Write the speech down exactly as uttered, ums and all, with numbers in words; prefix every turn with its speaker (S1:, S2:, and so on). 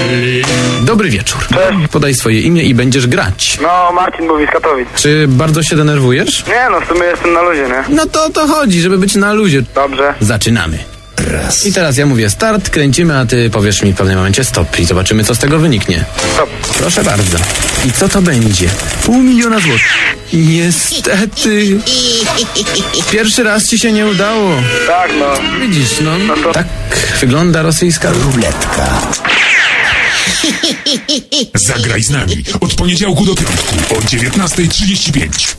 S1: Dobry wieczór.
S2: Cześć.
S1: Podaj swoje imię i będziesz grać.
S2: No, Marcin mówi z Katowic.
S1: Czy bardzo się denerwujesz?
S2: Nie no, w sumie jestem na luzie, nie?
S1: No to o to chodzi, żeby być na luzie.
S2: Dobrze.
S1: Zaczynamy. Raz. I teraz ja mówię start, kręcimy, a ty powiesz mi w pewnym momencie stop i zobaczymy, co z tego wyniknie.
S2: Stop.
S1: Proszę bardzo. I co to będzie? Pół miliona złotych. Niestety. Pierwszy raz ci się nie udało.
S2: Tak, no.
S1: Widzisz, no,
S2: No to-
S1: tak wygląda rosyjska ruletka.
S3: Zagraj z nami od poniedziałku do piątku o dziewiętnasta trzydzieści pięć.